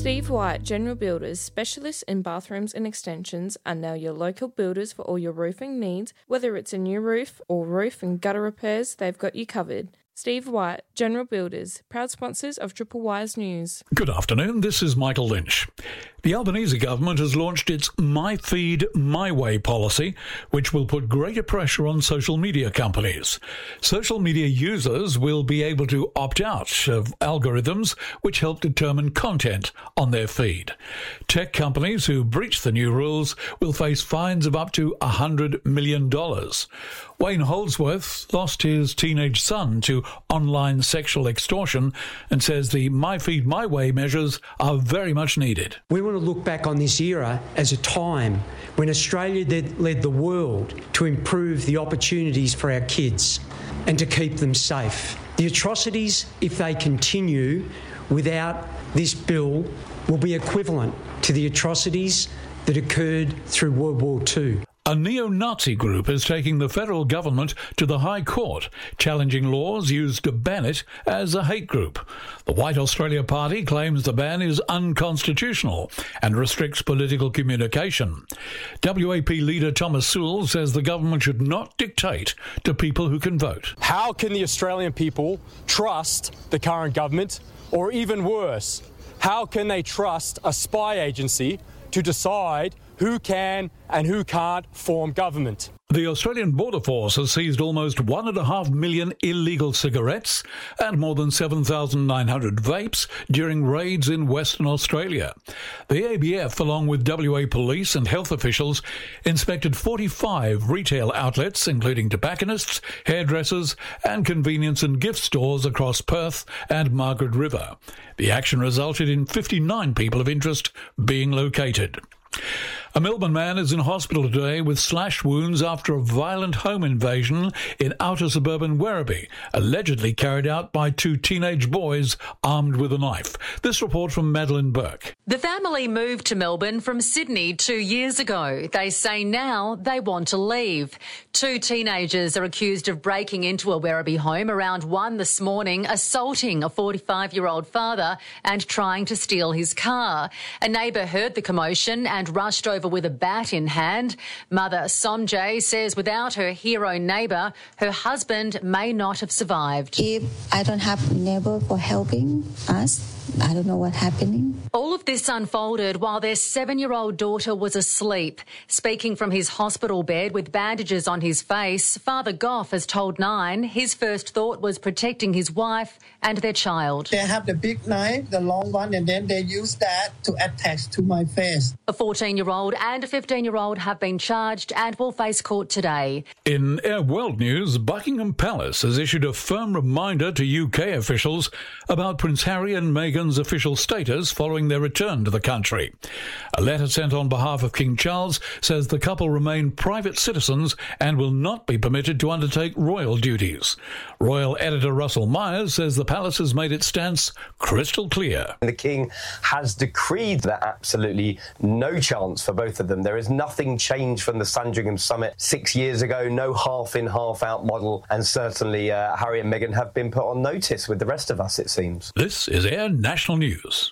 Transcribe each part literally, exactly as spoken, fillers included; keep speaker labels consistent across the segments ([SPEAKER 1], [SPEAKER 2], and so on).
[SPEAKER 1] Steve White, General Builders, specialists in bathrooms and extensions, are now your local builders for all your roofing needs. Whether it's a new roof or roof and gutter repairs, they've got you covered. Steve White, General Builders, proud sponsors of Triple Wise News.
[SPEAKER 2] Good afternoon, this is Michael Lynch. The Albanese government has launched its My Feed, My Way policy, which will put greater pressure on social media companies. Social media users will be able to opt out of algorithms which help determine content on their feed. Tech companies who breach the new rules will face fines of up to one hundred million dollars. Wayne Holdsworth lost his teenage son to online sexual extortion and says the My Feed, My Way measures are very much needed.
[SPEAKER 3] We want to look back on this era as a time when Australia led the world to improve the opportunities for our kids and to keep them safe. The atrocities, if they continue without this bill, will be equivalent to the atrocities that occurred through World War Two.
[SPEAKER 2] A neo-Nazi group is taking the federal government to the High Court, challenging laws used to ban it as a hate group. The White Australia Party claims the ban is unconstitutional and restricts political communication. W A P leader Thomas Sewell says the government should not dictate to people who can vote.
[SPEAKER 4] How can the Australian people trust the current government? Or even worse, how can they trust a spy agency to decide who can and who can't form government?
[SPEAKER 2] The Australian Border Force has seized almost one and a half million illegal cigarettes and more than seven thousand nine hundred vapes during raids in Western Australia. The A B F, along with W A Police and health officials, inspected forty-five retail outlets, including tobacconists, hairdressers and convenience and gift stores across Perth and Margaret River. The action resulted in fifty-nine people of interest being located. A Melbourne man is in hospital today with slash wounds after a violent home invasion in outer suburban Werribee, allegedly carried out by two teenage boys armed with a knife. This report from Madeline Burke.
[SPEAKER 5] The family moved to Melbourne from Sydney two years ago. They say now they want to leave. Two teenagers are accused of breaking into a Werribee home around one this morning, assaulting a forty-five-year-old father and trying to steal his car. A neighbour heard the commotion and rushed over with a bat in hand. Mother Somjay says without her hero neighbour, her husband may not have survived.
[SPEAKER 6] If I don't have a neighbour for helping us, I don't know what's happening.
[SPEAKER 5] All of this unfolded while their seven-year-old daughter was asleep. Speaking from his hospital bed with bandages on his face, Father Goff has told Nine his first thought was protecting his wife and their child.
[SPEAKER 7] They have the big knife, the long one, and then they use that to attach to my face.
[SPEAKER 5] A fourteen-year-old and a fifteen-year-old have been charged and will face court today.
[SPEAKER 2] In Air World News, Buckingham Palace has issued a firm reminder to U K officials about Prince Harry and Meghan's official status following their return to the country. A letter sent on behalf of King Charles says the couple remain private citizens and will not be permitted to undertake royal duties. Royal editor Russell Myers says the palace has made its stance crystal clear.
[SPEAKER 8] The King has decreed that absolutely no chance for both of them. There is nothing changed from the Sandringham summit six years ago, no half-in, half-out model, and certainly uh, Harry and Meghan have been put on notice with the rest of us, it seems.
[SPEAKER 2] This is Air National News.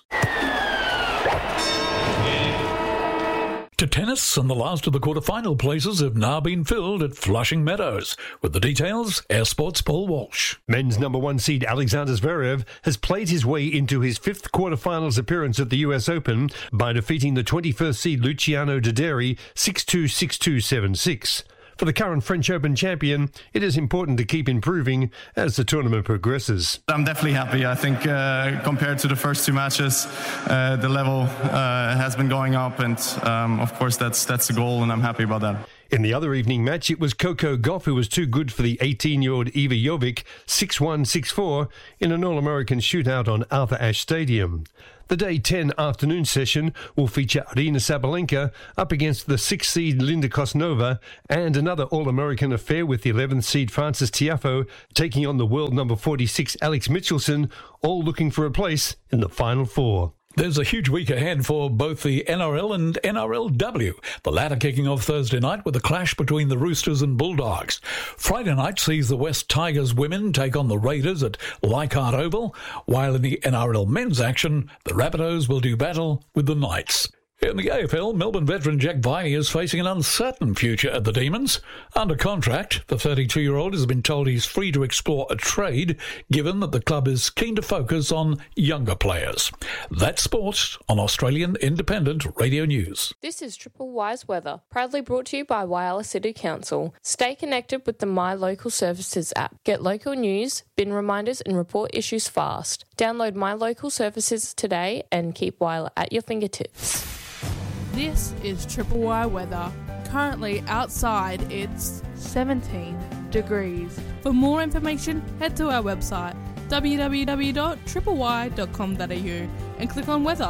[SPEAKER 2] To tennis, and the last of the quarter-final places have now been filled at Flushing Meadows. With the details, Air Sports' Paul Walsh.
[SPEAKER 9] Men's number one seed Alexander Zverev has played his way into his fifth quarter-finals appearance at the U S Open by defeating the twenty-first seed Luciano Dederi six two, six two, seven six. For the current French Open champion, it is important to keep improving as the tournament progresses.
[SPEAKER 10] I'm definitely happy. I think uh, compared to the first two matches, uh, the level uh, has been going up, and um, of course that's that's the goal, and I'm happy about that.
[SPEAKER 9] In the other evening match, it was Coco Gauff who was too good for the eighteen-year-old Iva Jovic, six one, six four, in an All-American shootout on Arthur Ashe Stadium. The Day ten afternoon session will feature Aryna Sabalenka up against the sixth seed Linda Kosnova and another All-American affair with the eleventh seed Frances Tiafoe taking on the world number forty-six Alex Mitchelson, all looking for a place in the Final Four.
[SPEAKER 2] There's a huge week ahead for both the N R L and N R L W, the latter kicking off Thursday night with a clash between the Roosters and Bulldogs. Friday night sees the West Tigers women take on the Raiders at Leichhardt Oval, while in the N R L men's action, the Rabbitohs will do battle with the Knights. In the A F L, Melbourne veteran Jack Viney is facing an uncertain future at the Demons. Under contract, the thirty-two-year-old has been told he's free to explore a trade, given that the club is keen to focus on younger players. That's sports on Australian Independent Radio News.
[SPEAKER 1] This is Triple Y's weather, proudly brought to you by Whyalla City Council. Stay connected with the My Local Services app. Get local news, bin reminders and report issues fast. Download My Local Services today and keep Whyalla at your fingertips.
[SPEAKER 11] This is Triple Y weather. Currently outside it's seventeen degrees. For more information, head to our website w w w dot triple y dot com dot a u and click on weather.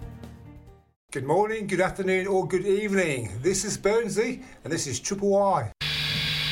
[SPEAKER 12] Good morning, good afternoon or good evening. This is Burnsy and this is Triple Y.